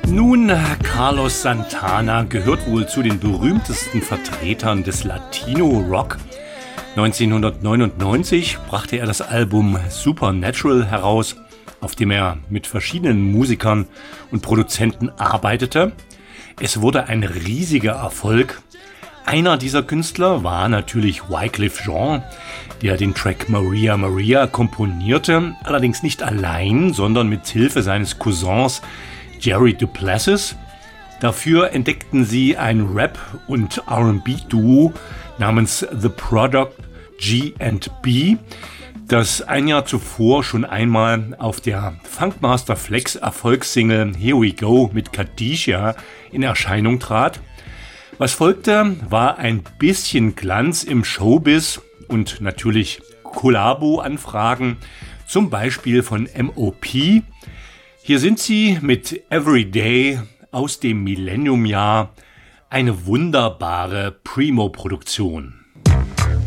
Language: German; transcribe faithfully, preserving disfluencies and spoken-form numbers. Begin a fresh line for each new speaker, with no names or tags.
Nun, Carlos Santana gehört wohl zu den berühmtesten Vertretern des Latino-Rock. neunzehnhundertneunundneunzig brachte er das Album Supernatural heraus, auf dem er mit verschiedenen Musikern und Produzenten arbeitete. Es wurde ein riesiger Erfolg. Einer dieser Künstler war natürlich Wyclef Jean, der den Track Maria Maria komponierte, allerdings nicht allein, sondern mit Hilfe seines Cousins Jerry Duplessis. Dafür entdeckten sie ein Rap- und R and B-Duo namens The Product G and B, das ein Jahr zuvor schon einmal auf der Funkmaster Flex Erfolgssingle Here We Go mit Khadijah in Erscheinung trat. Was folgte, war ein bisschen Glanz im Showbiz und natürlich Kollabo-Anfragen, zum Beispiel von M O P. Hier sind sie mit Everyday aus dem Millennium-Jahr, eine wunderbare Primo-Produktion.